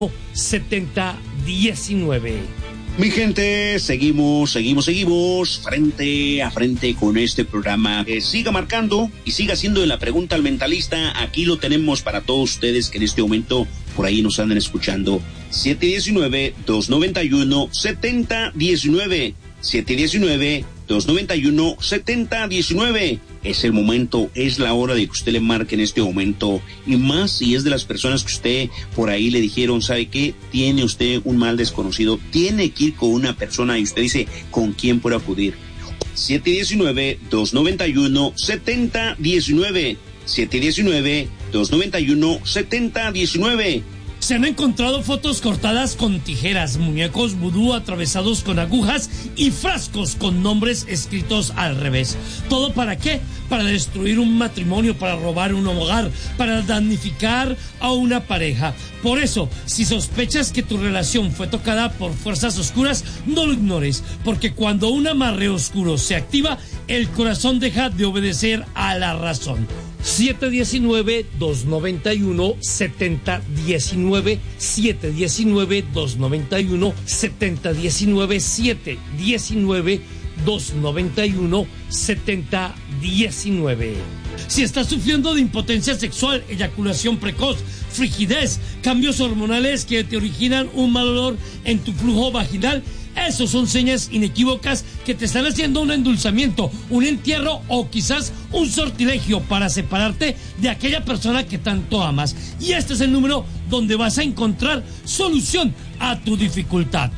7019. Mi gente, seguimos frente a frente con este programa. Siga marcando y siga haciendo la pregunta al mentalista. Aquí lo tenemos para todos ustedes que en este momento por ahí nos andan escuchando. 719-291-7019. 719-291-7019. Es el momento, es la hora de que usted le marque en este momento. Y más si es de las personas que usted por ahí le dijeron, ¿sabe qué? Tiene usted un mal desconocido, tiene que ir con una persona y usted dice, ¿con quién puede acudir? 719-291-7019. 719-291-7019. Se han encontrado fotos cortadas con tijeras, muñecos vudú atravesados con agujas y frascos con nombres escritos al revés. ¿Todo para qué? Para destruir un matrimonio, para robar un hogar, para damnificar a una pareja. Por eso, si sospechas que tu relación fue tocada por fuerzas oscuras, no lo ignores, porque cuando un amarre oscuro se activa, el corazón deja de obedecer a la razón. 719-291-7019, 719-291-7019, 719-291-7019. Si estás sufriendo de impotencia sexual, eyaculación precoz, frigidez, cambios hormonales que te originan un mal olor en tu flujo vaginal, esos son señas inequívocas que te están haciendo un endulzamiento, un entierro o quizás un sortilegio para separarte de aquella persona que tanto amas. Y este es el número donde vas a encontrar solución a tu dificultad.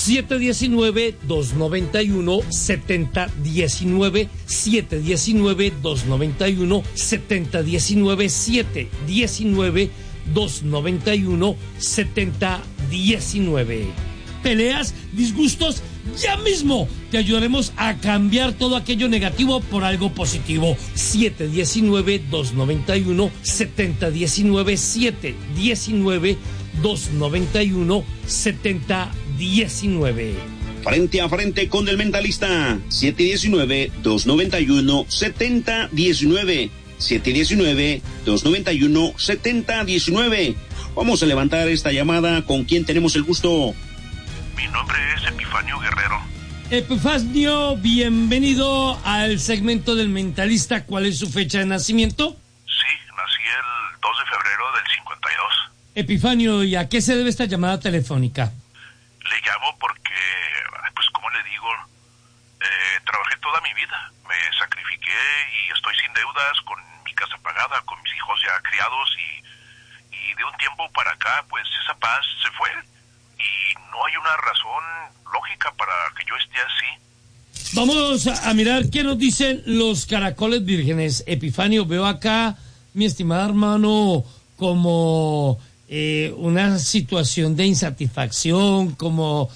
719-291-7019, 719-291-7019, 719-291-7019. Peleas, disgustos, ya mismo te ayudaremos a cambiar todo aquello negativo por algo positivo. 719-291-7019, 719-291-7019. Frente a frente con el mentalista. 719-291-7019, 719-291-7019. Vamos a levantar esta llamada. ¿Con quién tenemos el gusto? Mi nombre es Epifanio Guerrero. Epifanio, bienvenido al segmento del mentalista. ¿Cuál es su fecha de nacimiento? Sí, nací el 2 de febrero del 52. Epifanio, ¿y a qué se debe esta llamada telefónica? Le llamo porque, pues como le digo, trabajé toda mi vida. Me sacrifiqué y estoy sin deudas, con mi casa pagada, con mis hijos ya criados y de un tiempo para acá, pues esa paz se fue. Y no hay una razón lógica para que yo esté así. Vamos a mirar qué nos dicen los caracoles vírgenes. Epifanio, veo acá, mi estimado hermano, como una situación de insatisfacción, como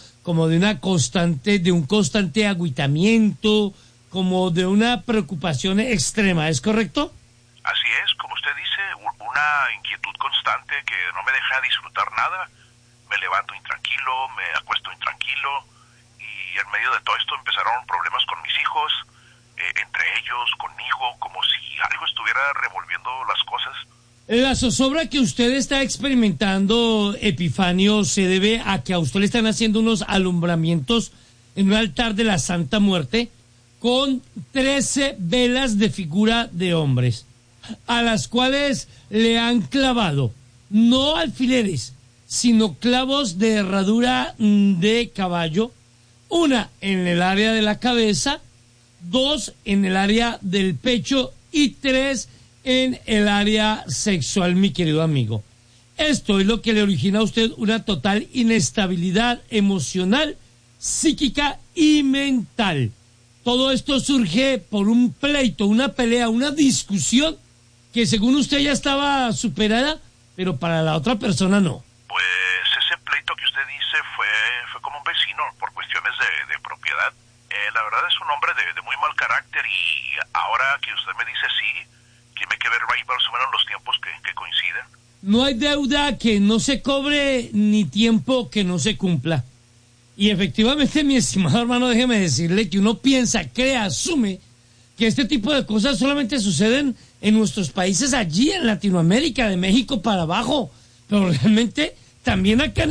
de un constante agüitamiento, como de una preocupación extrema, ¿es correcto? Así es, como usted dice, una inquietud constante que no me deja disfrutar nada. Me levanto intranquilo, me acuesto intranquilo y en medio de todo esto empezaron problemas con mis hijos, entre ellos, conmigo, como si algo estuviera revolviendo las cosas. La zozobra que usted está experimentando, Epifanio, se debe a que a usted le están haciendo unos alumbramientos en un altar de la Santa Muerte con 13 velas de figura de hombres, a las cuales le han clavado no alfileres, sino clavos de herradura de caballo, una en el área de la cabeza, 2 en el área del pecho y 3 en el área sexual, mi querido amigo. Esto es lo que le origina a usted una total inestabilidad emocional, psíquica y mental. Todo esto surge por un pleito, una pelea, una discusión que según usted ya estaba superada, pero para la otra persona no. Pues ese pleito que usted dice fue como un vecino por cuestiones de propiedad. La verdad es un hombre de muy mal carácter y ahora que usted me dice sí, tiene que ver ahí más o menos los tiempos que coinciden. No hay deuda que no se cobre ni tiempo que no se cumpla. Y efectivamente, mi estimado hermano, déjeme decirle que uno piensa, cree, asume que este tipo de cosas solamente suceden en nuestros países allí en Latinoamérica, de México para abajo. Pero realmente también acá